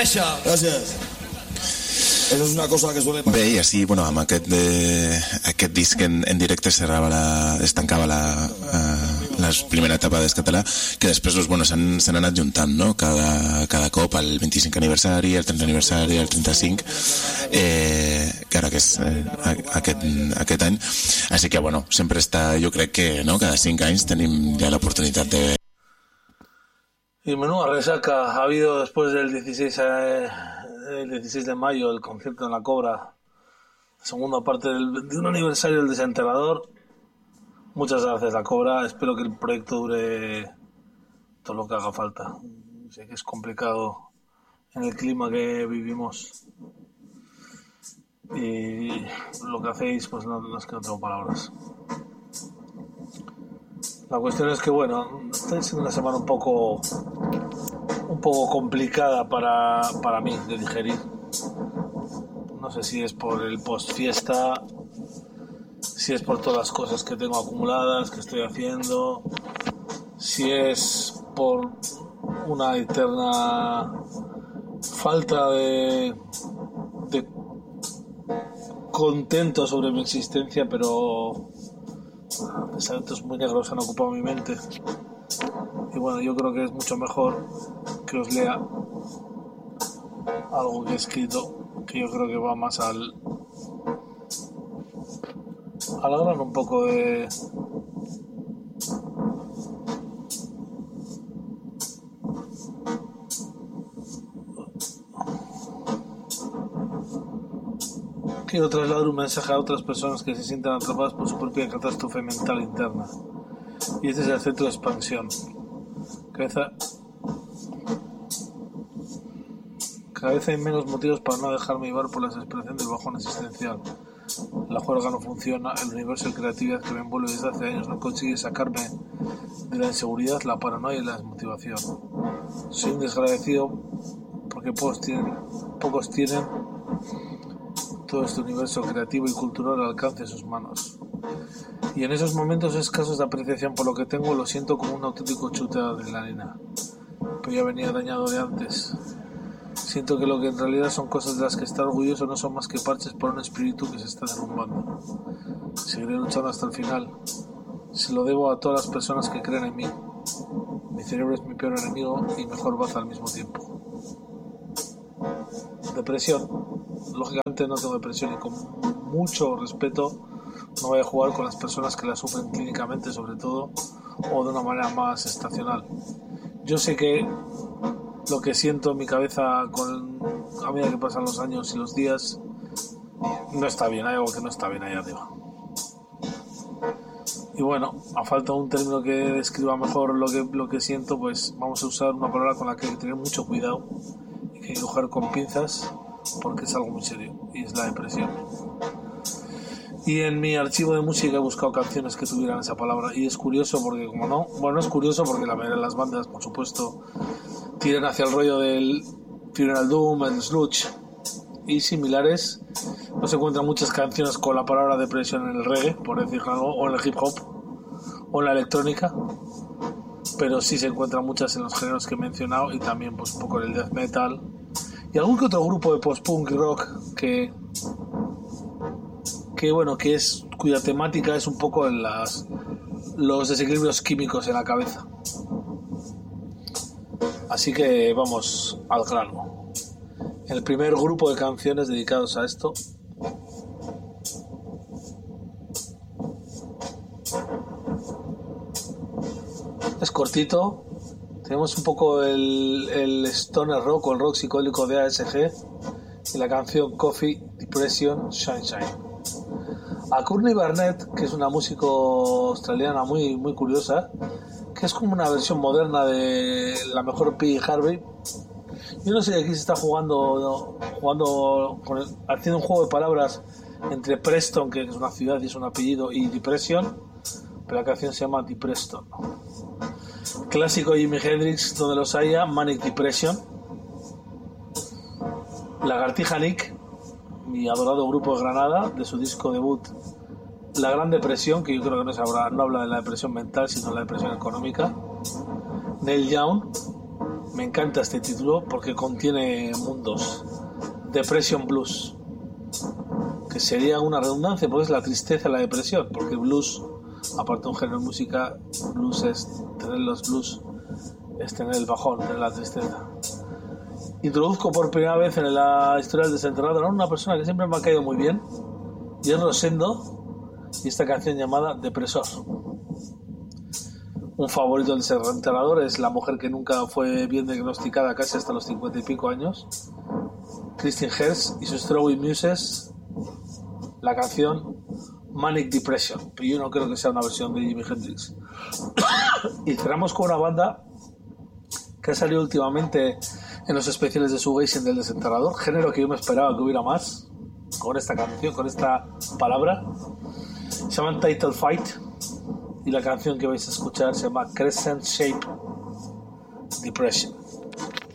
special. Gràcies. Això és una cosa que suele pasar. Bé, i així, bueno, amb aquest disc en directe es tancava la primera etapa d'Escatalà, que després bueno, s'han anat juntant, no? Cada cop, el 25 aniversari, el 30 aniversari, el 35, que ara que és aquest any. Així que, bueno, sempre està, jo crec que, no? Cada 5 anys tenim ja l'oportunitat de... Y menuda resaca ha habido después del 16 de mayo, el concierto en La Cobra, la segunda parte de un aniversario del Desenterrador. Muchas gracias, La Cobra. Espero que el proyecto dure todo lo que haga falta. Sé que es complicado en el clima que vivimos. Y lo que hacéis, pues no es que no tengo palabras. La cuestión es que, bueno, está siendo una semana un poco complicada para mí de digerir. No sé si es por el post-fiesta, si es por todas las cosas que tengo acumuladas, que estoy haciendo, si es por una eterna falta de contento sobre mi existencia, pero pensamientos muy negros han ocupado mi mente. Y bueno, yo creo que es mucho mejor que os lea algo que he escrito, que yo creo que va más al grano un poco de... Quiero trasladar un mensaje a otras personas que se sientan atrapadas por su propia catástrofe mental interna. Y este es el centro de expansión. Cada vez hay menos motivos para no dejarme llevar por la desesperación del bajón existencial. La juerga no funciona, el universo de creatividad que me envuelve desde hace años no consigue sacarme de la inseguridad, la paranoia y la desmotivación. Soy un desagradecido porque pocos tienen todo este universo creativo y cultural al alcance de sus manos. Y en esos momentos escasos de apreciación por lo que tengo, lo siento como un auténtico chute de adrenalina. Pero ya venía dañado de antes. Siento que lo que en realidad son cosas de las que estar orgulloso no son más que parches por un espíritu que se está derrumbando. Seguiré luchando hasta el final. Se lo debo a todas las personas que creen en mí. Mi cerebro es mi peor enemigo y mejor baza al mismo tiempo. Depresión. Lógicamente no tengo depresión y con mucho respeto no voy a jugar con las personas que la sufren clínicamente, sobre todo, o de una manera más estacional. Yo sé que lo que siento en mi cabeza a medida que pasan los años y los días no está bien, hay algo que no está bien ahí arriba. Y bueno, a falta de un término que describa mejor lo que siento, pues vamos a usar una palabra con la que hay que tener mucho cuidado y que hay que coger con pinzas porque es algo muy serio, y es la depresión. Y en mi archivo de música he buscado canciones que tuvieran esa palabra, y es curioso porque no es curioso porque la mayoría de las bandas, por supuesto, tiran hacia el rollo del Funeral Doom, el sludge y similares. No se encuentran muchas canciones con la palabra depresión en el reggae, por decir algo, o en el hip hop, o en la electrónica, pero sí se encuentran muchas en los géneros que he mencionado, y también pues un poco en el death metal y algún que otro grupo de post-punk y rock cuya temática es un poco en los desequilibrios químicos en la cabeza. Así que vamos al grano. El primer grupo de canciones dedicados a esto es cortito. Tenemos un poco el stoner rock o el rock psicodélico de ASG y la canción Coffee, Depression, Sunshine. A Courtney Barnett, que es una músico australiana muy, muy curiosa, que es como una versión moderna de la mejor P. Harvey. Yo no sé, aquí se está jugando haciendo un juego de palabras entre Preston, que es una ciudad y es un apellido, y Depression, pero la canción se llama Depreston. Clásico Jimi Hendrix, donde los haya, Manic Depression. Lagartija Nick, mi adorado grupo de Granada, de su disco debut La Gran Depresión, que yo creo que no habla de la depresión mental, sino de la depresión económica. Neil Young, Me encanta este título porque contiene mundos. Depression Blues, que sería una redundancia porque es la tristeza, la depresión, porque blues, aparte de un género de música, blues es tener los blues, es tener el bajón, tener la tristeza. Introduzco por primera vez en la historia del Desenterrador a una persona que siempre me ha caído muy bien, y es Rosendo, y esta canción llamada Depresor. Un favorito del Desenterrador es la mujer que nunca fue bien diagnosticada casi hasta los 50 y pico años, Christine Herz, y sus Strawberry Muses, la canción Manic Depression, pero yo no creo que sea una versión de Jimi Hendrix. Y cerramos con una banda que ha salido últimamente en los especiales de Shoegazing del Desenterrador, género que yo me esperaba que hubiera más, con esta canción, con esta palabra. Se llaman Title Fight, y la canción que vais a escuchar se llama Crescent Shape Depression.